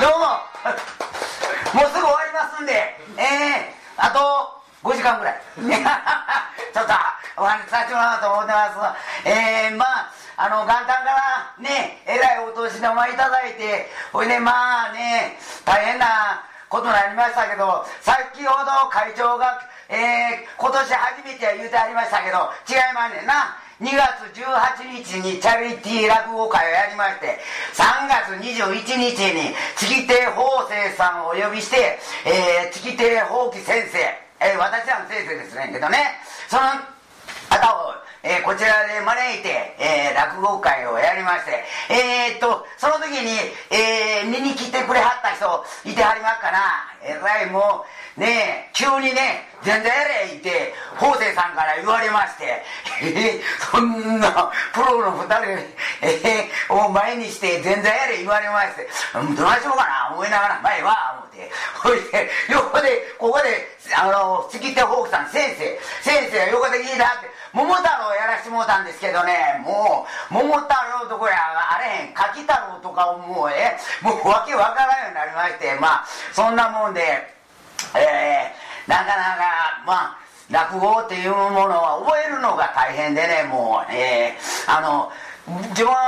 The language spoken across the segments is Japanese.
どうももうすぐ終わりますんで、あと5時間ぐらいちょっとお話しさせてもらおうと思ってます。元旦からねえらいお年玉いただいて、ほいでまあね大変なことになりましたけど、先ほど会長が、今年初めては言うてありましたけど、違いまんねんな。2月18日にチャリティー落語会をやりまして、3月21日に月亭方正さんをお呼びして、月亭方喜先生、私らの先生ですねけどね、その方を、こちらで招いて、落語会をやりまして、その時に、見に来てくれはった人いてはりまっかな。えらいもうね急にね全然やれ言って方正さんから言われまして、そんなプロの2人を前にして全然やれ言われまして、どないしようかな思いながら前は思って、ほいで横でここで月手方喜さん先生が横で聞いたって桃太郎やらしてもうたんですけどね、もう桃太郎とこやあれへん柿太郎とかをもうわけわからんようになりまして、まあそんなもんで、なかなかまあ落語っていうものは覚えるのが大変でね、もう自分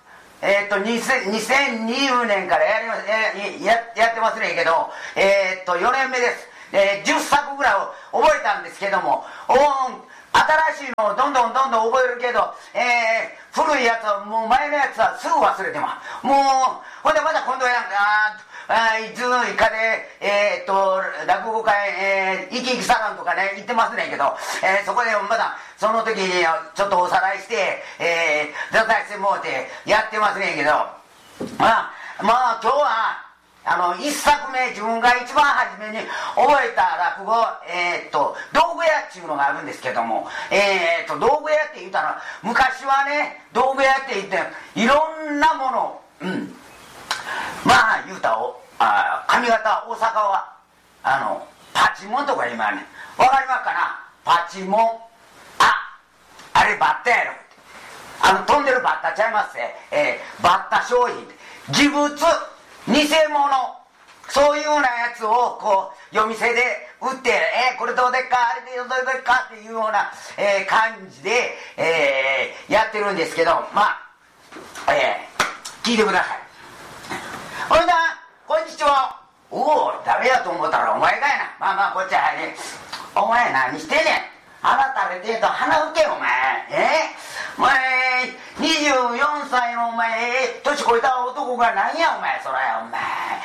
2020年からやってますねんけど、4年目です。10作ぐらいを覚えたんですけども、新しいのをどんどん覚えるけど、古いやつはもう前のやつはすぐ忘れてもうほんでまた今度いつの日かで落語会生き生きサロンとかね行ってますねんけど、そこでまたその時にちょっとおさらいして出させてもうてやってますねんけど、まあ今日は一作目自分が一番初めに覚えた落語道具屋っていうのがあるんですけども、道具屋って言ったら昔はね道具屋って言っていろんなものまあ言うた上方大阪はパチモンとか今ねわかりますかな。パチモンあれバッタやろ、飛んでるバッタちゃいますね、バッタ商品偽物偽物そういうようなやつをこう夜店で売ってこれどうでっかあれでどうでっかっていうような、感じで、やってるんですけど、まあ、聞いてください。ほいだこんにちは。おお誰やと思ったらお前かいな。まあこっちはねお前何してんねん。鼻垂れてんと鼻吹けお前お前24歳のお前年越えた男が何やお前そらやお前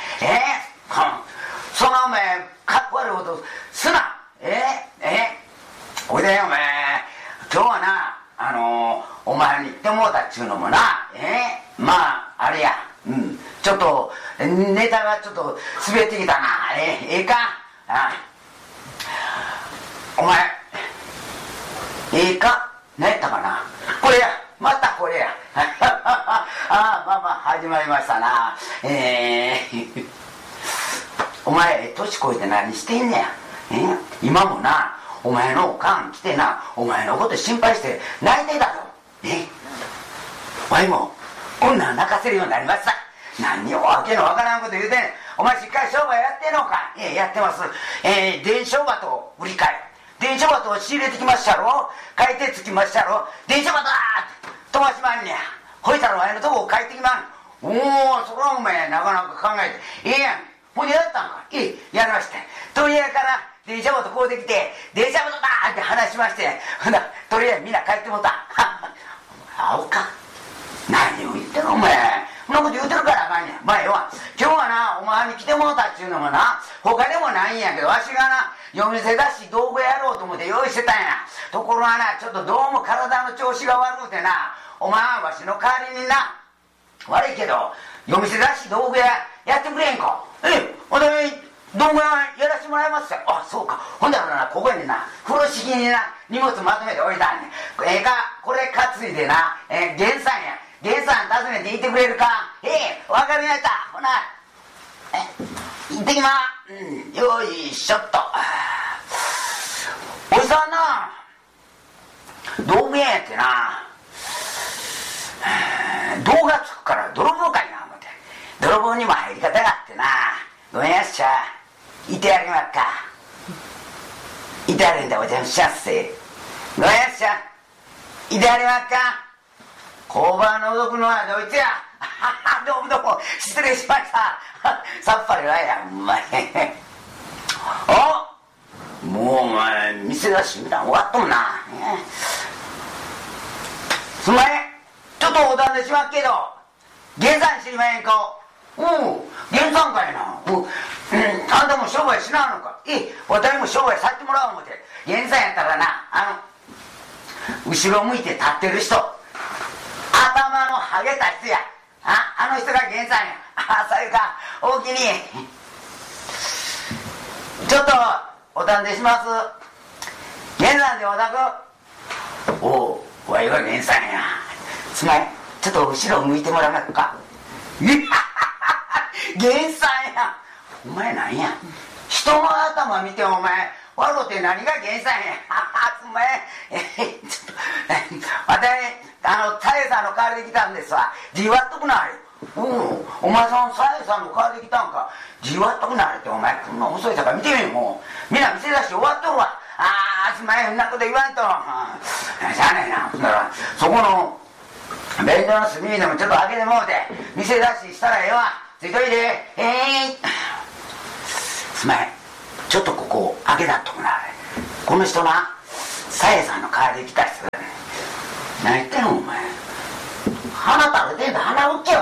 そんなお前かっこ悪いことすなおいでお前今日はなお前に来てもうたっちゅうのもなまああれやちょっとネタがちょっと滑ってきたなかお前か何やったかなこれやまたこれやまあ始まりましたなお前年越えて何してんねや今もなお前のおかん来てなお前のこと心配して泣いてたぞお前も女泣かせるようになりました。何をわけのわからんこと言うてんねん。お前しっかり商売やってんのか。やってます。電書バト売り買い電書バトを仕入れてきましたろ買い手つきましたろ電書バト飛ばしまんねやほいたらお前のとこ帰ってきまん。それはお前なかなか考えてやんほんでやったんかやりましたとりあえずから電車バトこうできて電車バトだって話しましてほんなとりあえずみんな帰ってもうたアホか何を言ってんのお前そんなこと言うてるからあかんねん。まあ今日はなお前に来てもうたっちゅうのもな他でもないんやけどわしがな夜店だし道具やろうと思って用意してたんや。ところがなちょっとどうも体の調子が悪くてなお前はわしの代わりにな悪いけど夜店だし道具やってくれんか。ほんで道具屋やらしてもらいますよ。そうか。ほんだらなここにな風呂敷にな荷物まとめて置いたんねん。これ担いでな源さんや源さん訪ねて行ってくれるか。わかりました。ほな行ってきまよいしょっと。おじさんな道具屋やってな動画つくから泥棒かいな思って泥棒にも入り方があってなごめんやっしゃいてやりまっかいてやるんでお邪魔しゃっせごめんやっしゃいてやりまっか工場のぞくのはどいつやどうもどうも失礼しましたさっぱりはやお前おもうお前店出しみたいな終わっとんなすんまへんちょっとお談でしまっけど源さん知りまへんかおう源さんかいなあんたも商売しなのか私も商売させてもらおう思って源さんやったらな後ろ向いて立ってる人頭のハゲた人やあの人が源さんやそういうか大きにちょっとお尋ねします源さんでお宅おうわいは源さんやつまりちょっと後ろ向いてもらえますか源さんやお前なんや人の頭見てお前笑って何が源さんやつまりちょっと私さえさんの代わりで来たんですわじわっとくなれお前さんさえさんの代わりで来たんかじわっとくなれってお前こんな遅いさから見てみるもうみんな店出し終わっとるわすまへんそんなこと言わんとしゃあないなだからそこの便所の隅でもちょっと開けてもうて店出ししたらええわついといですまへんちょっとここ開けたっとくなこの人なさえさんの代わりで来た人何言ってんのお前鼻食べてんだ鼻打っけよ